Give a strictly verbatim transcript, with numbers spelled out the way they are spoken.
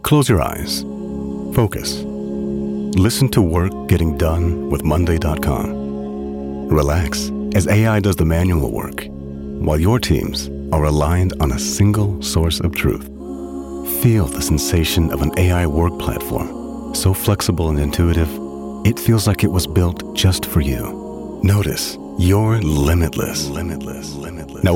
Close your eyes. Focus. Listen to work getting done with Monday dot com. Relax as A I does the manual work, while your teams are aligned on a single source of truth. Feel the sensation of an A I work platform, so flexible and intuitive, it feels like it was built just for you. Notice you're limitless, limitless, limitless. Now